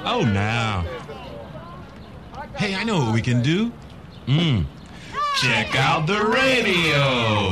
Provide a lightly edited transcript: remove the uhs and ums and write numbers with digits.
Oh, now. Hey, I know what we can do. Check out the radio.